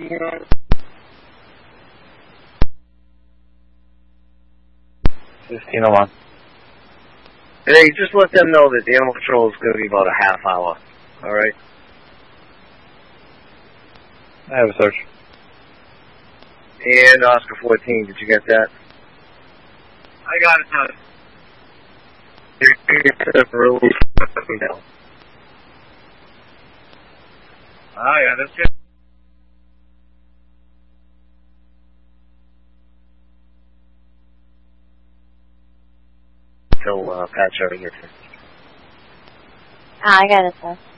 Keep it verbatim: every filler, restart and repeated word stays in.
fifteen oh one. Hey, just let them know that the animal patrol is going to be about a half hour. All right? I have a search. And Oscar fourteen, did you get that? I got it, son. Ah, yeah, that's good. Till uh, Pat Sherry gets in. Ah, I got it, sir.